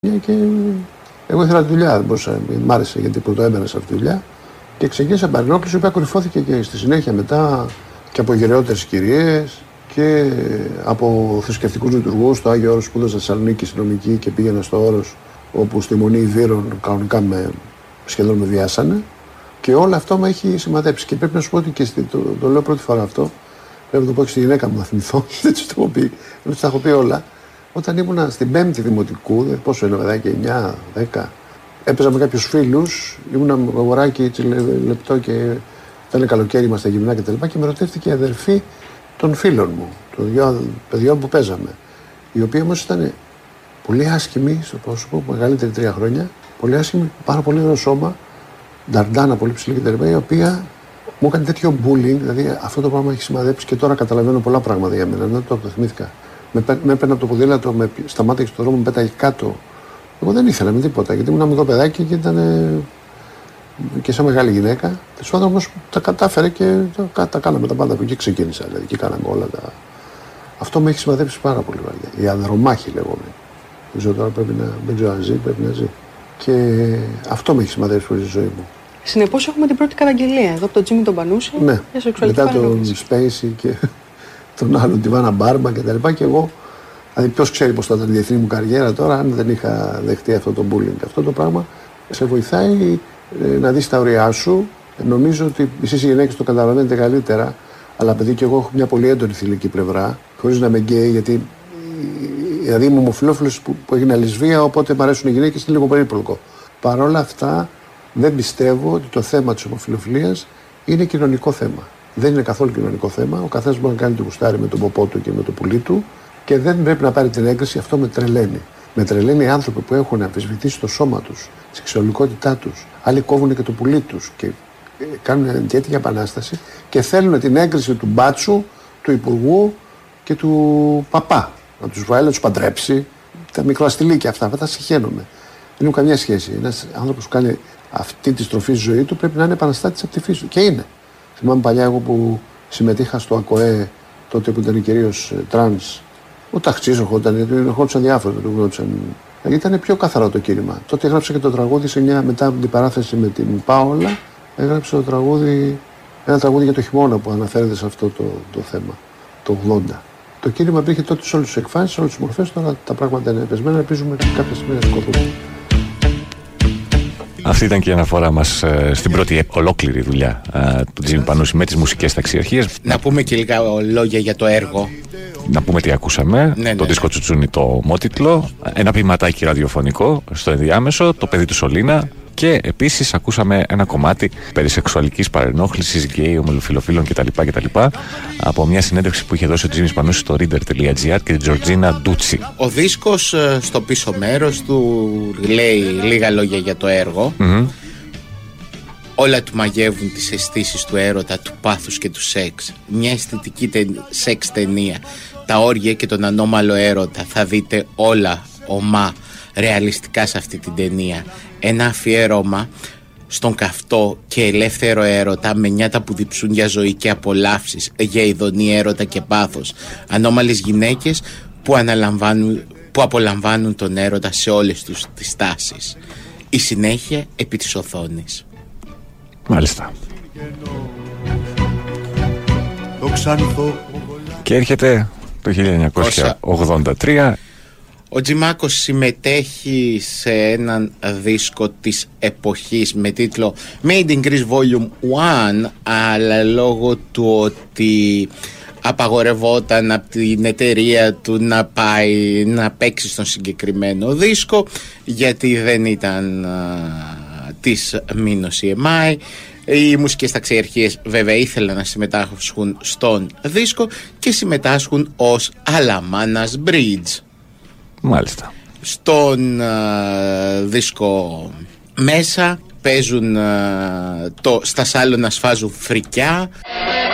Και εγώ ήθελα τη δουλειά, δεν μπορούσα, μ' άρεσε γιατί πρώτο έμπαινα σε αυτή τη δουλειά. Και ξεκίνησα παρενόχληση, η οποία κορυφώθηκε και στη συνέχεια μετά και από γεραιότερες κυρίες και από θρησκευτικούς λειτουργούς. Στο Άγιο Όρος σπούδασα στη Θεσσαλονίκη νομική και πήγαινα στο Όρος, όπου στη Μονή Ιδήρων κανονικά σχεδόν με βιάσανε. Και όλο αυτό με έχει σημαδέψει. Και πρέπει να σου πω ότι και το λέω πρώτη φορά αυτό. Πρέπει να το πω και στη γυναίκα μου να θυμηθώ. Δεν της το έχω πει όλα. Όταν ήμουνα στην 5η Δημοτικού, πόσο είναι παιδάκι, 9, 10, έπαιζα με κάποιους φίλους, ήμουνα με αγοράκι έτσι λεπτό και ήταν καλοκαίρι, είμαστε γυμνά κτλ. Και με ρωτήθηκε η αδερφή των φίλων μου, των δυο παιδιών που παίζαμε. Οι οποίοι όμως ήταν πολύ άσχημοι στο πρόσωπο, μεγαλύτεροι 3 χρόνια, πολύ άσχημοι, πάρα πολύ ωραίο σώμα, νταρντάνα, πολύ ψηλή κτλ. Η οποία μου έκανε τέτοιο bullying, δηλαδή αυτό το πράγμα έχει σημαδέψει και τώρα καταλαβαίνω πολλά πράγματα για μένα. Δεν το θυμήθηκα. Με έπαιρνε από το ποδήλατο, με σταμάτησε στον δρόμο, με πέταγε κάτω. Εγώ δεν ήθελα με τίποτα, γιατί ήμουν μικρό παιδάκι και ήταν και σαν μεγάλη γυναίκα. Τέλος πάντων όμως τα κατάφερε και τα κάναμε τα πάντα που εκεί ξεκίνησα. Δηλαδή και κάναμε όλα τα. Αυτό με έχει σημαδέψει πάρα πολύ βαριά. Η ανδρομάχη λέγομαι. Δεν ξέρω τώρα, δεν ξέρω αν ζει, πρέπει να ζει. Και αυτό με έχει σημαδέψει πολύ στη ζωή μου. Συνεπώς έχουμε την πρώτη καταγγελία εδώ από τον Τζίμι τον Πανούση. Ναι, για σεξουαλική μετά παρενόχληση. τον Σπέισι και τον άλλον, τη Βάνα Μπάρμπα κτλ. Και εγώ, δηλαδή ποιος ξέρει πώς θα ήταν η διεθνή μου καριέρα τώρα, αν δεν είχα δεχτεί αυτό το bullying. Αυτό το πράγμα σε βοηθάει να δεις τα ωριά σου. Νομίζω ότι εσείς οι γυναίκες το καταλαβαίνετε καλύτερα, αλλά παιδί και εγώ έχω μια πολύ έντονη θηλυκή πλευρά, χωρίς να είμαι γκέι, γιατί δηλαδή είμαι ομοφυλόφιλος που έγινε λεσβία, οπότε μου αρέσουν οι γυναίκες, είναι λίγο περίπλοκο. Παρ' όλα αυτά, δεν πιστεύω ότι το θέμα της ομοφυλοφιλίας είναι κοινωνικό θέμα. Δεν είναι καθόλου κοινωνικό θέμα. Ο καθένας μπορεί να κάνει το γουστάρι με τον ποπό του και με το πουλί του και δεν πρέπει να πάρει την έγκριση. Αυτό με τρελαίνει. Με τρελαίνει οι άνθρωποι που έχουν αμφισβητήσει το σώμα τους, τη σεξουαλικότητά τους. Άλλοι κόβουν και το πουλί τους και κάνουν τέτοια επανάσταση και θέλουν την έγκριση του μπάτσου, του υπουργού και του παπά. Να τους βάλει, να τους παντρέψει. Τα μικροαστηλίκια αυτά τα συχαίνομαι. Δεν έχουν καμία σχέση. Ένας άνθρωπος που κάνει αυτή τη στροφή στη ζωή του πρέπει να είναι επαναστάτης από τη φύση του. Και είναι. Θυμάμαι παλιά εγώ που συμμετείχα στο ΑΚΟΕ, τότε που ήταν κυρίως τρανς, ο Ταχτσής ερχόντουσαν διάφορα, ήταν πιο καθαρό το κίνημα. Τότε έγραψα και το τραγούδι μετά από την παράθεση με την Πάολα, έγραψα ένα τραγούδι για το χειμώνα που αναφέρεται σε αυτό το θέμα, το 80. Το κίνημα υπήρχε τότε σε όλες τις εκφάνσεις, σε όλες τις μορφές, τώρα τα πράγματα είναι πεσμένα, ελπίζουμε κάποια στιγμή να σκοτώσουν. Αυτή ήταν και η αναφορά μας στην πρώτη ολόκληρη δουλειά του Τζίμι Πανούση με τις μουσικές ταξιαρχίες. Να πούμε και λίγα λόγια για το έργο. Να πούμε τι ακούσαμε. Το δίσκο Τσουτσούνι, το ομότιτλο. Ένα ποιηματάκι ραδιοφωνικό στο ενδιάμεσο, το παιδί του Σολίνα. Και επίσης ακούσαμε ένα κομμάτι περί σεξουαλικής παρενόχλησης, γκέι, ομοφυλοφίλων κτλ. Από μια συνέντευξη που είχε δώσει ο Τζίμις Πανούσης στο reader.gr και την Τζορτζίνα Ντούτσι. Ο δίσκος στο πίσω μέρος του λέει λίγα λόγια για το έργο. Όλα του μαγεύουν τις αισθήσεις του έρωτα, του πάθους και του σεξ. Μια αισθητική σεξ ταινία. Τα όργια και τον ανώμαλο έρωτα θα δείτε όλα ομά ρεαλιστικά σε αυτή την ταινία. Ένα αφιέρωμα στον καυτό και ελεύθερο έρωτα με νιάτα που διψούν για ζωή και απολαύσεις, για ειδονή έρωτα και πάθος. Ανώμαλες γυναίκες που απολαμβάνουν τον έρωτα σε όλες τους τις τάσεις. Η συνέχεια επί της οθόνης. Μάλιστα. Και έρχεται το 1983. Ο Τζιμάκος συμμετέχει σε έναν δίσκο της εποχής με τίτλο Made in Greece Volume 1, αλλά λόγω του ότι απαγορευόταν από την εταιρεία του να πάει να παίξει στον συγκεκριμένο δίσκο, γιατί δεν ήταν της Minos EMI. Οι μουσικές ταξιαρχίες βέβαια ήθελαν να συμμετάσχουν στον δίσκο και συμμετάσχουν ως Αλαμάνας Bridge. Μάλιστα. Στον δίσκο μέσα παίζουν στα σάλωνα σφάζουν φρικιά.